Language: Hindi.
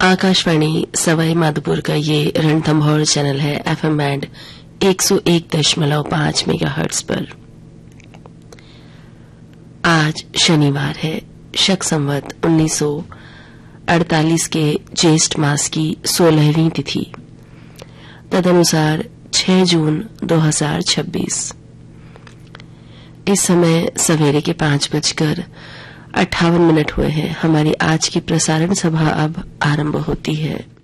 आकाशवाणी सवाई माधोपुर का ये रणथंभौर चैनल है एफएम बैंड 101.5 मेगाहर्ट्ज पर। आज शनिवार है, शक संवत 1948 के ज्येष्ठ मास की 16वीं तिथि, तदनुसार 6 जून 2026। इस समय सवेरे के 5:58 हुए हैं। हमारी आज की प्रसारण सभा अब आरंभ होती है।